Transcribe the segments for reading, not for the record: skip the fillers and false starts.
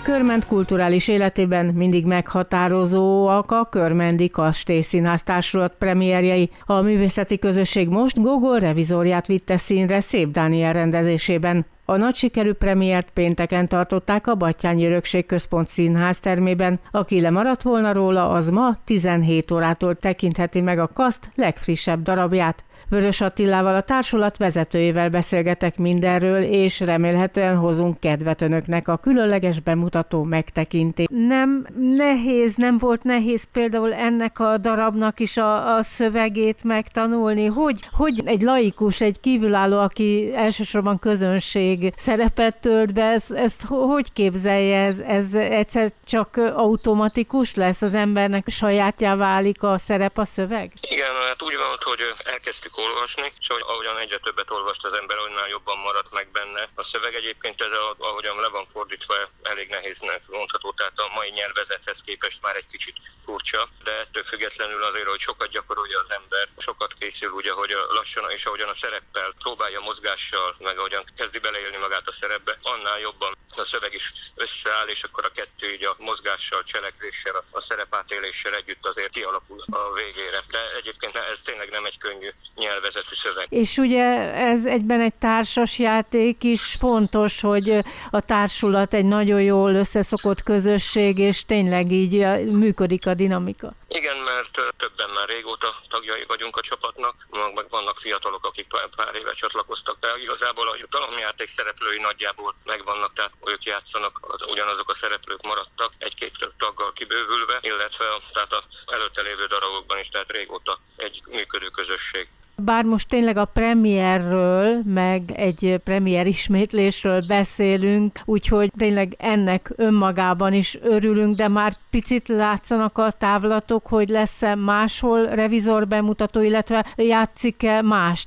Körmend kulturális életében mindig meghatározóak a Körmendi Kastélyszínház Társulat premierjei. A művészeti közösség most Gogol revizorját vitte színre Szép Dániel rendezésében. A nagy sikerű premiért pénteken tartották a Batthyány Örökség Központ Színház termében. Aki lemaradt volna róla, az ma 17 órától tekintheti meg a kaszt legfrissebb darabját. Vörös Attilával, a társulat vezetőjével beszélgetek mindenről, és remélhetően hozunk kedvet önöknek a különleges bemutató megtekintésére. Nem volt nehéz például ennek a darabnak is a szövegét megtanulni? Hogy egy laikus, egy kívülálló, aki elsősorban közönség szerepet tölt be, ezt hogy képzelje? Ez egyszer csak automatikus lesz, az embernek sajátjá válik a szerep, a szöveg? Igen, hát úgy van, hogy elkezdtük olvasni, és ahogyan egyre többet olvast az ember, annál jobban maradt meg benne. A szöveg egyébként ez, ahogyan le van fordítva, elég nehéznek mondható, tehát a mai nyelvezethez képest már egy kicsit furcsa, de ettől függetlenül azért, hogy sokat gyakorolja az ember, sokat készül ugye, hogy lassan, és ahogyan a szereppel próbálja mozgással, meg ahogyan kezdi beleélni magát a szerepbe, annál jobban a szöveg is összeáll, és akkor a kettő így a mozgással, cselekvéssel, a szerepátéléssel együtt azért kialakul a végére. De egyébként ez tényleg nem egy könnyű nyelvezetű szöveg. És ugye ez egyben egy társas játék is, fontos, hogy a társulat egy nagyon jól összeszokott közösség, és tényleg így működik a dinamika. Igen, mert többen már régóta tagjai vagyunk a csapatnak, meg vannak fiatalok, akik pár éve csatlakoztak be. Igazából a jutalomjáték szereplői nagyjából megvannak, tehát ők játszanak, ugyanazok a szereplők maradtak, egy-két taggal kibővülve, illetve tehát az előtte lévő darabokban is, tehát régóta egy működő közösség. Bár most tényleg a premierről, meg egy premier ismétlésről beszélünk, úgyhogy tényleg ennek önmagában is örülünk, de már picit látszanak a távlatok, hogy lesz-e máshol revizor bemutató, illetve játszik-e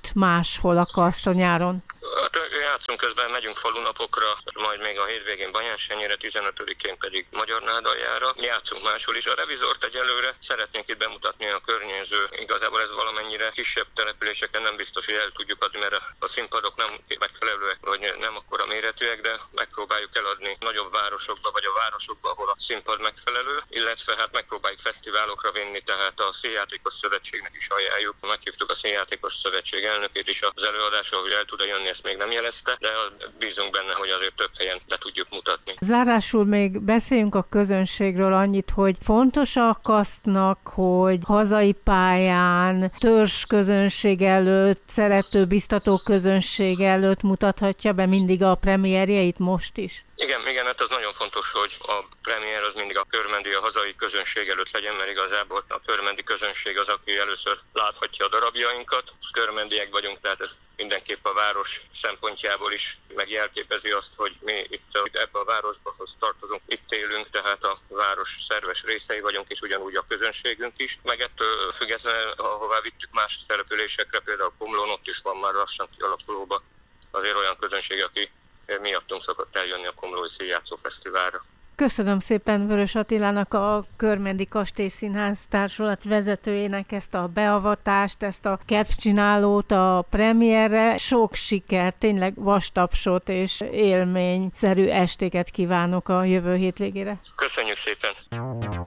máshol a kaszt a nyáron? Játszunk, közben megyünk falunapokra, majd még a hétvégén Banyánsenyére, 15-én pedig Magyarnádaljára. Játszunk máshol is. A revizort egyelőre szeretnénk itt bemutatni a környező. Igazából ez valamennyire kisebb településeken nem biztos, hogy el tudjuk adni, mert a színpadok nem megfelelőek, vagy nem akkora méretűek, de megpróbáljuk eladni nagyobb városokba, vagy a városokba, ahol a színpad megfelelő, illetve hát megpróbáljuk fesztiválokra vinni, tehát a Színjátékos Szövetségnek is ajánljuk. Meghívtuk a Színjátékos Szövetség elnökét is az előadásra, hogy el tud jönni, ezt még nem jelezte, de bízunk benne, hogy azért több helyen be tudjuk mutatni. Zárásul még beszéljünk a közönségről annyit, hogy fontos a kasztnak, hogy hazai pályán, törzs közönség előtt, szerető, biztató közönség előtt mutathatja be mindig a premierjeit most is. Igen, hát az nagyon fontos, hogy a premier az mindig a körmendi, a hazai közönség előtt legyen, mert igazából a körmendi közönség az, aki először láthatja a darabjainkat. Körmendiek vagyunk, tehát ez mindenképp a város szempontjából is megjelképezi azt, hogy mi itt ebbe a városba tartozunk, itt élünk, tehát a város szerves részei vagyunk, és ugyanúgy a közönségünk is. Meg ettől függetlenül, ahová vittük más településekre, például Komlón, ott is van már lassan kialakulóba azért olyan közönség, aki miattunk szokott eljönni a Komlói Színjátszó Fesztiválra. Köszönöm szépen Vörös Attilának, a Körmendi Kastélyszínház Társulat vezetőjének ezt a beavatást, ezt a kedvcsinálót a premierre. Sok sikert, tényleg vastapsot és élményszerű estéket kívánok a jövő hétvégére. Köszönjük szépen!